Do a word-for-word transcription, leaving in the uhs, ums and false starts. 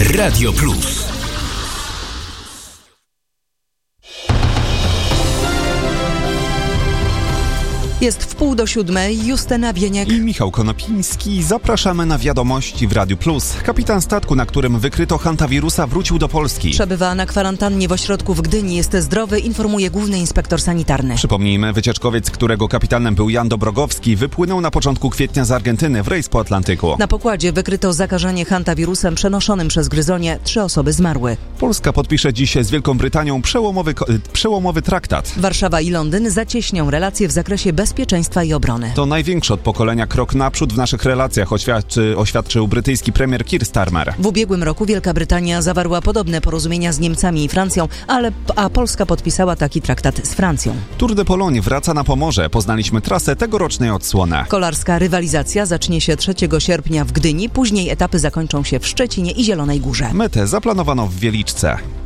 Radio Plus. Jest w pół do siódmej, Justyna Bieniek i Michał Konopiński. Zapraszamy na wiadomości w Radiu Plus. Kapitan statku, na którym wykryto hantawirusa, wrócił do Polski. Przebywa na kwarantannie w ośrodku w Gdyni. Jest zdrowy, informuje główny inspektor sanitarny. Przypomnijmy, wycieczkowiec, którego kapitanem był Jan Dobrogowski, wypłynął na początku kwietnia z Argentyny w rejs po Atlantyku. Na pokładzie wykryto zakażenie hantawirusem przenoszonym przez gryzonie. Trzy osoby zmarły. Polska podpisze dziś z Wielką Brytanią przełomowy, przełomowy traktat. Warszawa i Londyn zacieśnią relacje w zakresie bezpieczeństwa i obrony. To największy od pokolenia krok naprzód w naszych relacjach, oświadczy, oświadczył brytyjski premier Keir Starmer. W ubiegłym roku Wielka Brytania zawarła podobne porozumienia z Niemcami i Francją, ale a Polska podpisała taki traktat z Francją. Tour de Pologne wraca na Pomorze. Poznaliśmy trasę tegorocznej odsłony. Kolarska rywalizacja zacznie się trzeciego sierpnia w Gdyni, później etapy zakończą się w Szczecinie i Zielonej Górze. Metę zaplanowano w Wieliczce.